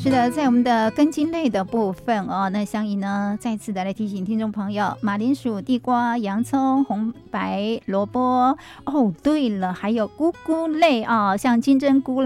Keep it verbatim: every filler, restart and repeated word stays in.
是的，在我们的根茎类的部分哦，那香怡呢再次的来提醒听众朋友，马铃薯、地瓜、洋葱、红白萝卜哦，对了，还有菇菇类啊、哦，像金针菇